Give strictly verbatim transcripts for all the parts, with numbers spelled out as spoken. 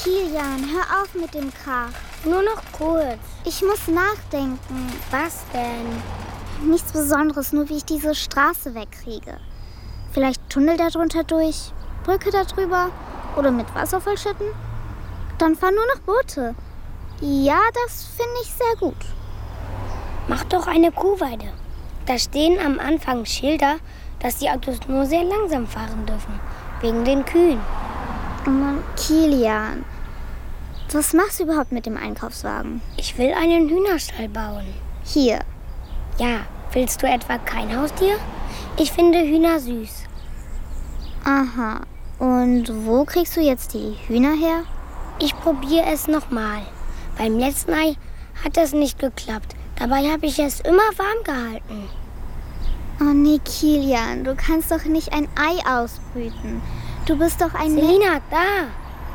Kilian, hör auf mit dem Krach. Nur noch kurz. Ich muss nachdenken. Was denn? Nichts Besonderes, nur wie ich diese Straße wegkriege. Vielleicht Tunnel da drunter durch, Brücke da drüber oder mit Wasser vollschütten? Dann fahren nur noch Boote. Ja, das finde ich sehr gut. Mach doch eine Kuhweide. Da stehen am Anfang Schilder, dass die Autos nur sehr langsam fahren dürfen. Wegen den Kühen. Oh Mann, Kilian. Was machst du überhaupt mit dem Einkaufswagen? Ich will einen Hühnerstall bauen. Hier. Ja, willst du etwa kein Haustier? Ich finde Hühner süß. Aha. Und wo kriegst du jetzt die Hühner her? Ich probiere es nochmal. Beim letzten Ei hat das nicht geklappt. Dabei habe ich es immer warm gehalten. Oh nee, Kilian, du kannst doch nicht ein Ei ausbrüten. Du bist doch ein... Selina, da!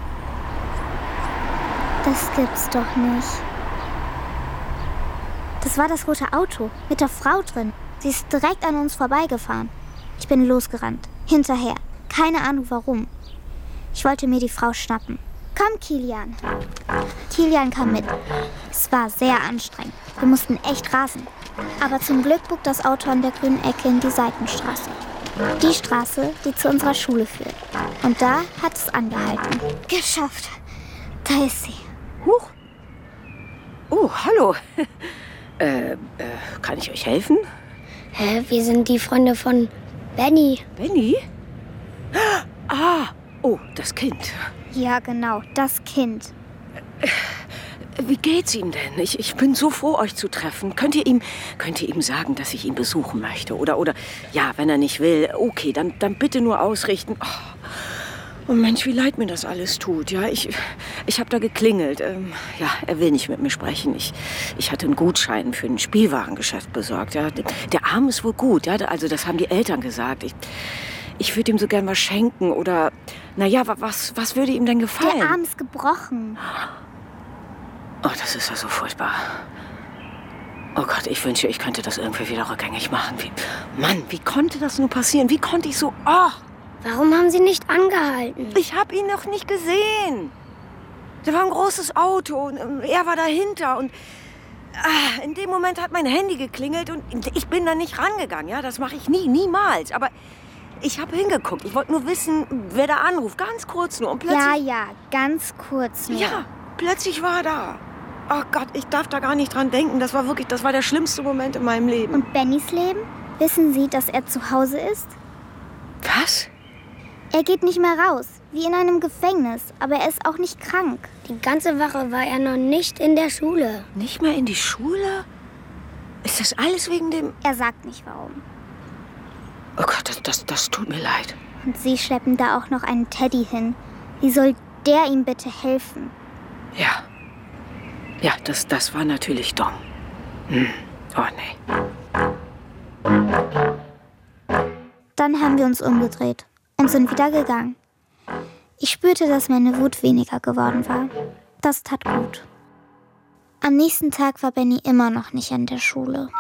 Das gibt's doch nicht. Das war das rote Auto mit der Frau drin. Sie ist direkt an uns vorbeigefahren. Ich bin losgerannt. Hinterher. Keine Ahnung warum. Ich wollte mir die Frau schnappen. Komm, Kilian. Kilian kam mit. Es war sehr anstrengend. Wir mussten echt rasen. Aber zum Glück bog das Auto an der grünen Ecke in die Seitenstraße. Die Straße, die zu unserer Schule führt. Und da hat es angehalten. Geschafft. Da ist sie. Huch. Oh, hallo. äh, äh, kann ich euch helfen? Hä, wir sind die Freunde von Benny. Benny? Ah, oh, das Kind. Ja, genau, das Kind. Wie geht's ihm denn? Ich, ich bin so froh, euch zu treffen. Könnt ihr ihm, könnt ihr ihm sagen, dass ich ihn besuchen möchte? Oder, oder, ja, wenn er nicht will, okay, dann, dann bitte nur ausrichten. Oh, oh Mensch, wie leid mir das alles tut. Ja, ich, ich habe da geklingelt. Ähm, ja, er will nicht mit mir sprechen. Ich, ich hatte einen Gutschein für ein Spielwarengeschäft besorgt. Ja, der Arm ist wohl gut. Ja, also das haben die Eltern gesagt. Ich, ich würde ihm so gern was schenken oder, naja, was, was würde ihm denn gefallen? Der Arm ist gebrochen. Oh, das ist ja so furchtbar. Oh Gott, ich wünsche, ich könnte das irgendwie wieder rückgängig machen. Wie, Mann, wie konnte das nur passieren? Wie konnte ich so... Oh, Warum haben Sie nicht angehalten? ich habe ihn noch nicht gesehen. Da war ein großes Auto und er war dahinter. Und ah, in dem Moment hat mein Handy geklingelt und ich bin da nicht rangegangen. Ja, das mache ich nie, niemals. Aber ich habe hingeguckt. Ich wollte nur wissen, wer da anruft. Ganz kurz nur. Und plötzlich... Ja, ja, ganz kurz nur. Ja, plötzlich war er da. Oh Gott, ich darf da gar nicht dran denken. Das war wirklich, das war der schlimmste Moment in meinem Leben. Und Bennys Leben? Wissen Sie, dass er zu Hause ist? Was? Er geht nicht mehr raus, wie in einem Gefängnis, aber er ist auch nicht krank. Die ganze Woche war er noch nicht in der Schule. Nicht mehr in die Schule? Ist das alles wegen dem... Er sagt nicht warum. Oh Gott, das, das, das tut mir leid. Und Sie schleppen da auch noch einen Teddy hin. Wie soll der ihm bitte helfen? Ja. Ja, das, das war natürlich dumm. Hm. Oh, nee. Dann haben wir uns umgedreht und sind wieder gegangen. Ich spürte, dass meine Wut weniger geworden war. Das tat gut. Am nächsten Tag war Benny immer noch nicht an der Schule.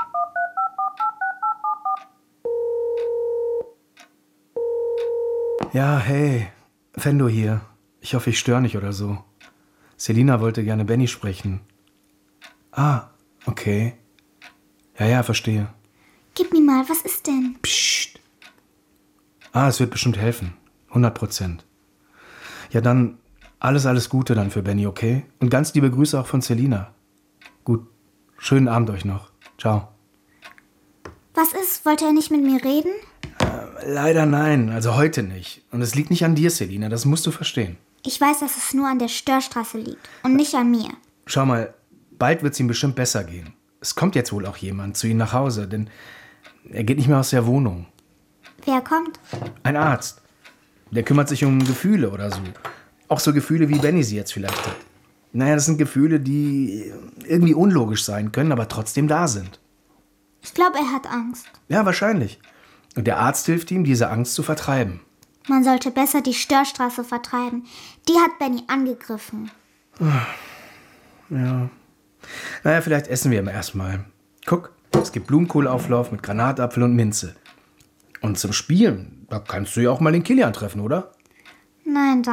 Ja, hey, Fendo hier. Ich hoffe, ich störe nicht oder so. Selina wollte gerne Benny sprechen. Ah, okay. Ja, ja, verstehe. Gib mir mal, was ist denn? Psst. Ah, es wird bestimmt helfen. hundert Prozent. Ja, dann alles, alles Gute dann für Benny, okay? Und ganz liebe Grüße auch von Selina. Gut, schönen Abend euch noch. Ciao. Was ist? Wollte er nicht mit mir reden? Äh, leider nein, also heute nicht. Und es liegt nicht an dir, Selina, das musst du verstehen. Ich weiß, dass es nur an der Störstraße liegt und nicht an mir. Schau mal, bald wird es ihm bestimmt besser gehen. Es kommt jetzt wohl auch jemand zu ihm nach Hause, denn er geht nicht mehr aus der Wohnung. Wer kommt? Ein Arzt. Der kümmert sich um Gefühle oder so. Auch so Gefühle, wie Benny sie jetzt vielleicht hat. Naja, das sind Gefühle, die irgendwie unlogisch sein können, aber trotzdem da sind. Ich glaube, er hat Angst. Ja, wahrscheinlich. Und der Arzt hilft ihm, diese Angst zu vertreiben. Man sollte besser die Störstraße vertreiben. Die hat Benny angegriffen. Ja. Naja, vielleicht essen wir immer erstmal. Guck, es gibt Blumenkohlauflauf mit Granatapfel und Minze. Und zum Spielen, da kannst du ja auch mal den Kilian treffen, oder? Nein, danke.